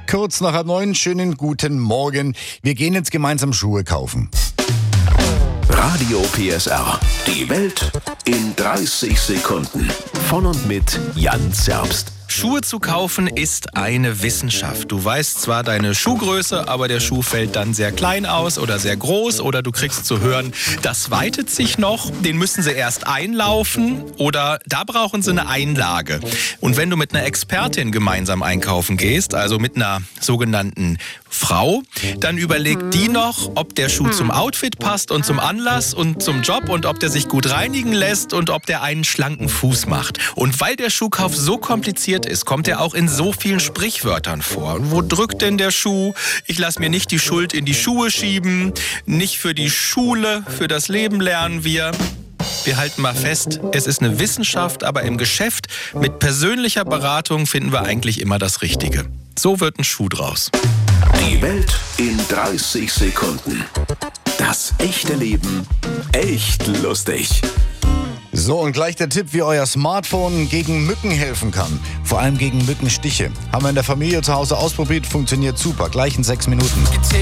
Kurz nach 8:30, schönen guten Morgen. Wir gehen jetzt gemeinsam Schuhe kaufen. Radio PSR. Die Welt in 30 Sekunden. Von und mit Jan Zerbst. Schuhe zu kaufen ist eine Wissenschaft. Du weißt zwar deine Schuhgröße, aber der Schuh fällt dann sehr klein aus oder sehr groß oder du kriegst zu hören, das weitet sich noch, den müssen sie erst einlaufen oder da brauchen sie eine Einlage. Und wenn du mit einer Expertin gemeinsam einkaufen gehst, also mit einer sogenannten Frau, dann überlegt die noch, ob der Schuh zum Outfit passt und zum Anlass und zum Job und ob der sich gut reinigen lässt und ob der einen schlanken Fuß macht. Und weil der Schuhkauf so kompliziert ist, kommt er auch in so vielen Sprichwörtern vor. Wo drückt denn der Schuh? Ich lasse mir nicht die Schuld in die Schuhe schieben. Nicht für die Schule, für das Leben lernen wir. Wir halten mal fest, es ist eine Wissenschaft, aber im Geschäft mit persönlicher Beratung finden wir eigentlich immer das Richtige. So wird ein Schuh draus. Die Welt in 30 Sekunden. Das echte Leben echt lustig. So, und gleich der Tipp, wie euer Smartphone gegen Mücken helfen kann. Vor allem gegen Mückenstiche. Haben wir in der Familie zu Hause ausprobiert, funktioniert super. Gleich in 6 Minuten.